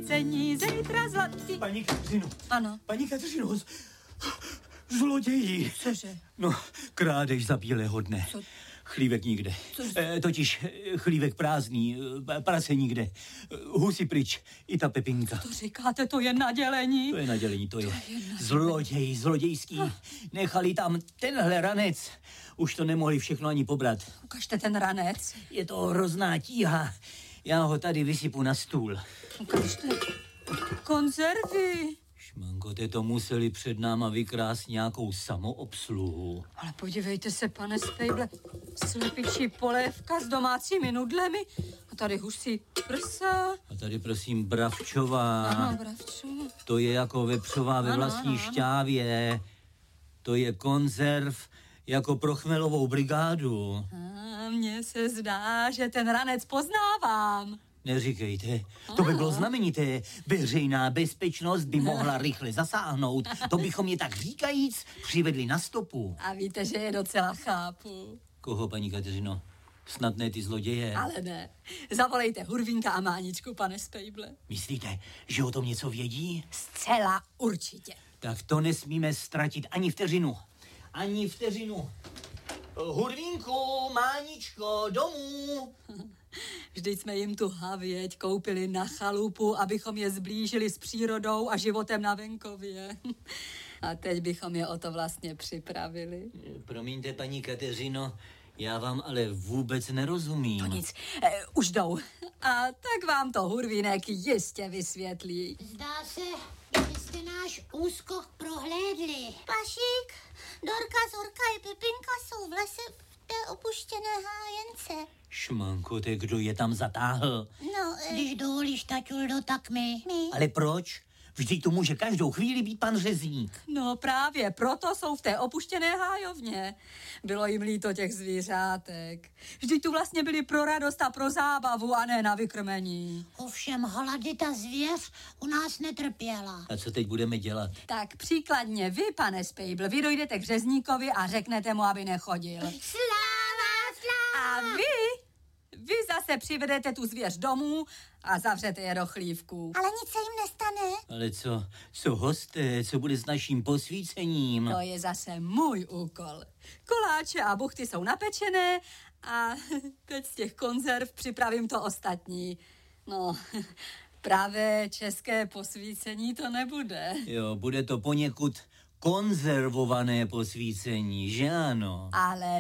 posvícení, zítra zlatý. Paní Kateřino. Ano. Paní Kateřino, zloději. Cože? No, krádež za bílého dne. Co? Chlívek nikde. Totiž chlívek prázdný, prase nikde. Husy pryč, i ta Pepinka. To říkáte, to je nadělení? To je nadělení. Zlodějský. Nechali tam tenhle ranec. Už to nemohli všechno ani pobrat. Ukažte ten ranec. Je to hrozná tíha. Já ho tady vysypu na stůl. Ukažte. Konzervy. Šmanko, to museli před náma vykrást nějakou samoobsluhu. Ale podívejte se, pane Spejble, slepičí polévka s domácími nudlemi a tady husí prsa. A tady prosím bravčová. Ano, bravčová. To je jako vepřová ve vlastní šťávě. To je konzerv jako pro chmelovou brigádu. Mně se zdá, že ten ranec poznávám. Neříkejte, to by bylo znamenité. Veřejná bezpečnost by mohla rychle zasáhnout. To bychom je tak říkajíc přivedli na stopu. A víte, že je docela chápu. Koho, paní Kateřino? Snad ne ty zloděje. Ale ne. Zavolejte Hurvínka a Máničku, pane Spejble. Myslíte, že o tom něco vědí? Zcela určitě. Tak to nesmíme ztratit ani vteřinu. Ani vteřinu. Hurvínku, Máničko, domů. Vždyť jsme jim tu havěť koupili na chalupu, abychom je zblížili s přírodou a životem na venkově. A teď bychom je o to vlastně připravili. Promiňte, paní Kateřino, já vám ale vůbec nerozumím. To nic, už jdou. A tak vám to Hurvínek jistě vysvětlí. Zdá se, že jste náš úskok prohlédli. Pašík, Dorka, Zorka i Pepinka jsou v lese v té opuštěné hájence. Šmanko, kdo je tam zatáhl? No, když dovolíš, taťuldo, tak my. Ale proč? Vždyť tu může každou chvíli být pan řezník. No právě, proto jsou v té opuštěné hájovně. Bylo jim líto těch zvířátek. Vždyť tu vlastně byli pro radost a pro zábavu a ne na vykrmení. Ovšem hladita zvěř u nás netrpěla. A co teď budeme dělat? Tak příkladně vy, pane Spejble, vy dojdete k řezníkovi a řeknete mu, aby nechodil. Sláva! A vy zase přivedete tu zvěř domů a zavřete je do chlívku. Ale nic se jim nestane. Ale co hosté, co bude s naším posvícením? To je zase můj úkol. Koláče a buchty jsou napečené a teď z těch konzerv připravím to ostatní. No, právě české posvícení to nebude. Jo, bude to poněkud konzervované posvícení, že ano? Ale